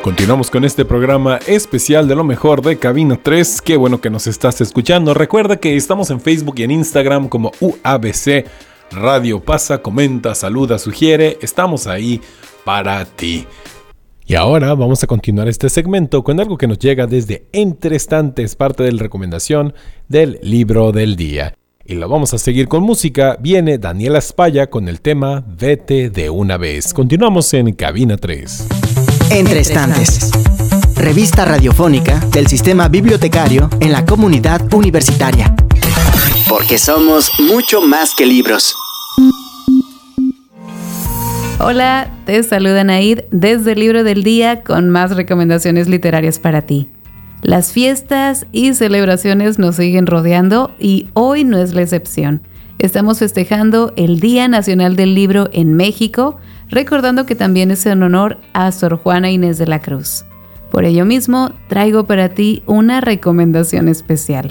Continuamos con este programa especial de lo mejor de Cabina 3. Qué bueno que nos estás escuchando. Recuerda que estamos en Facebook y en Instagram como UABC Radio. Pasa, comenta, saluda, sugiere. Estamos ahí para ti. Y ahora vamos a continuar este segmento con algo que nos llega desde Entre Estantes, parte de la recomendación del libro del día. Y lo vamos a seguir con música. Viene Daniela Spaya con el tema Vete de una vez. Continuamos en Cabina 3. Entre Estantes, revista radiofónica del Sistema Bibliotecario en la Comunidad Universitaria. Porque somos mucho más que libros. Hola, te saluda Naid desde el Libro del Día con más recomendaciones literarias para ti. Las fiestas y celebraciones nos siguen rodeando y hoy no es la excepción. Estamos festejando el Día Nacional del Libro en México, recordando que también es en honor a Sor Juana Inés de la Cruz. Por ello mismo, traigo para ti una recomendación especial.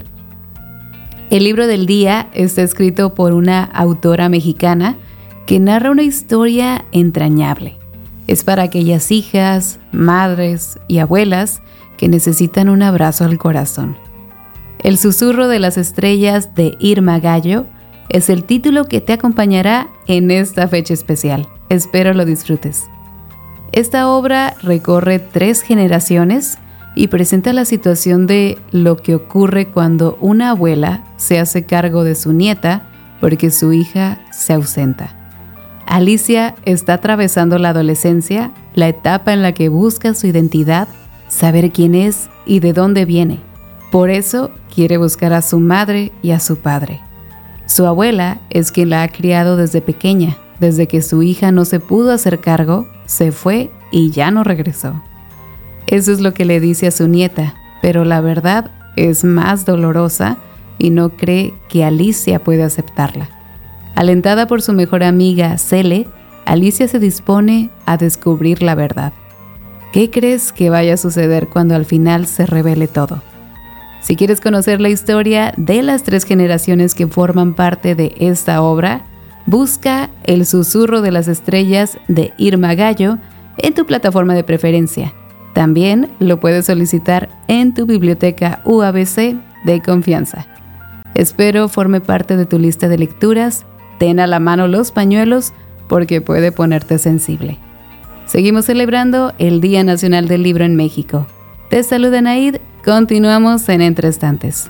El Libro del Día está escrito por una autora mexicana que narra una historia entrañable. Es para aquellas hijas, madres y abuelas que necesitan un abrazo al corazón. El susurro de las estrellas de Irma Gallo es el título que te acompañará en esta fecha especial. Espero lo disfrutes. Esta obra recorre 3 generaciones y presenta la situación de lo que ocurre cuando una abuela se hace cargo de su nieta porque su hija se ausenta. Alicia está atravesando la adolescencia, la etapa en la que busca su identidad, saber quién es y de dónde viene. Por eso quiere buscar a su madre y a su padre. Su abuela es quien la ha criado desde pequeña. Desde que su hija no se pudo hacer cargo, se fue y ya no regresó. Eso es lo que le dice a su nieta, pero la verdad es más dolorosa y no cree que Alicia puede aceptarla. Alentada por su mejor amiga, Cele, Alicia se dispone a descubrir la verdad. ¿Qué crees que vaya a suceder cuando al final se revele todo? Si quieres conocer la historia de las 3 generaciones que forman parte de esta obra, busca El susurro de las estrellas de Irma Gallo en tu plataforma de preferencia. También lo puedes solicitar en tu biblioteca UABC de confianza. Espero forme parte de tu lista de lecturas. Ten a la mano los pañuelos porque puede ponerte sensible. Seguimos celebrando el Día Nacional del Libro en México. Te saluda Naid. Continuamos en Entre Estantes.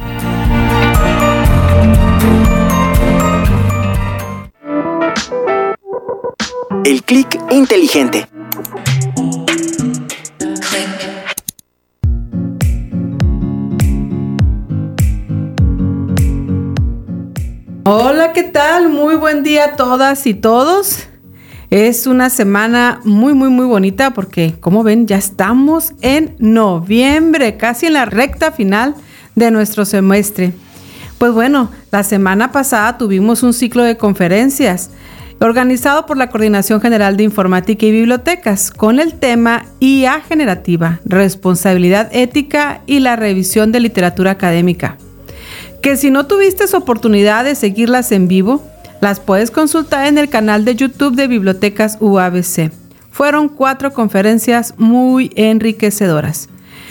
El clic inteligente. Hola, ¿qué tal? Muy buen día a todas y todos. Es una semana muy bonita porque, como ven, ya estamos en noviembre, casi en la recta final de nuestro semestre. Pues bueno, la semana pasada tuvimos un ciclo de conferencias organizado por la Coordinación General de Informática y Bibliotecas con el tema IA generativa, responsabilidad ética y la revisión de literatura académica. Que si no tuviste oportunidad de seguirlas en vivo, las puedes consultar en el canal de YouTube de Bibliotecas UABC. Fueron 4 conferencias muy enriquecedoras.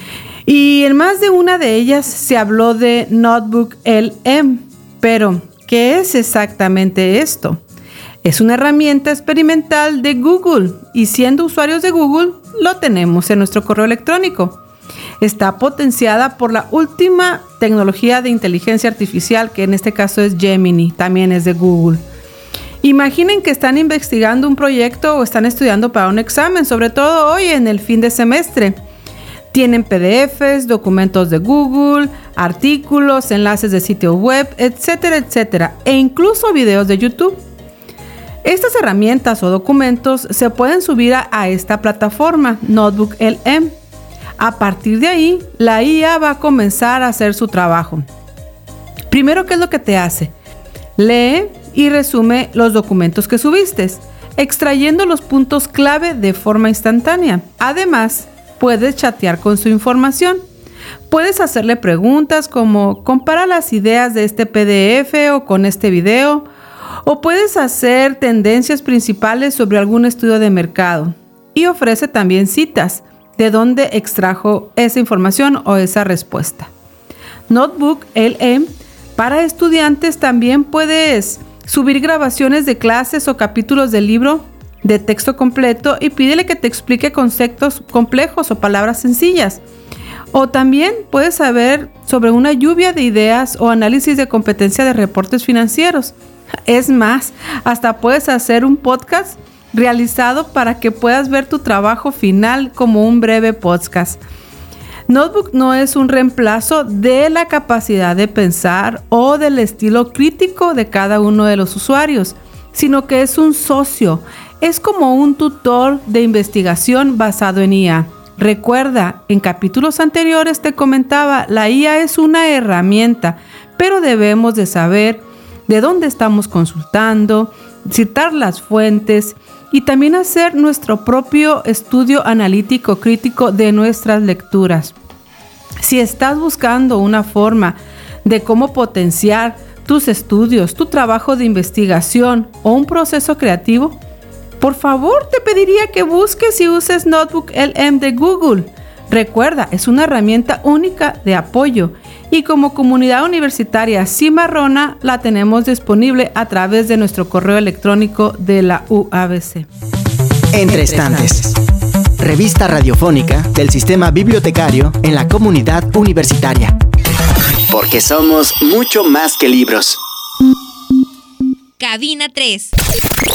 Y en más de una de ellas se habló de Notebook LM. Pero, ¿qué es exactamente esto? Es una herramienta experimental de Google y siendo usuarios de Google, lo tenemos en nuestro correo electrónico. Está potenciada por la última tecnología de inteligencia artificial, que en este caso es Gemini, también es de Google. Imaginen que están investigando un proyecto o están estudiando para un examen, sobre todo hoy en el fin de semestre. Tienen PDFs, documentos de Google, artículos, enlaces de sitio web, etcétera, etcétera, e incluso videos de YouTube. Estas herramientas o documentos se pueden subir a esta plataforma, Notebook LM. A partir de ahí, la IA va a comenzar a hacer su trabajo. Primero, ¿qué es lo que te hace? Lee y resume los documentos que subiste, extrayendo los puntos clave de forma instantánea. Además, puedes chatear con su información. Puedes hacerle preguntas como compara las ideas de este PDF o con este video, o puedes hacer tendencias principales sobre algún estudio de mercado. Y ofrece también citas de dónde extrajo esa información o esa respuesta. Notebook LM para estudiantes también puedes subir grabaciones de clases o capítulos del libro de texto completo y pídele que te explique conceptos complejos o palabras sencillas. O también puedes saber sobre una lluvia de ideas o análisis de competencia de reportes financieros. Es más, hasta puedes hacer un podcast realizado para que puedas ver tu trabajo final como un breve podcast. Notebook no es un reemplazo de la capacidad de pensar o del estilo crítico de cada uno de los usuarios, sino que es un socio. Es como un tutor de investigación basado en IA. Recuerda, en capítulos anteriores te comentaba, la IA es una herramienta, pero debemos de saber de dónde estamos consultando, citar las fuentes y también hacer nuestro propio estudio analítico crítico de nuestras lecturas. Si estás buscando una forma de cómo potenciar tus estudios, tu trabajo de investigación o un proceso creativo, por favor, te pediría que busques y uses Notebook LM de Google. Recuerda, es una herramienta única de apoyo y como comunidad universitaria Cimarrona la tenemos disponible a través de nuestro correo electrónico de la UABC. Entre Estantes, revista radiofónica del sistema bibliotecario en la comunidad universitaria. Porque somos mucho más que libros. Cabina 3.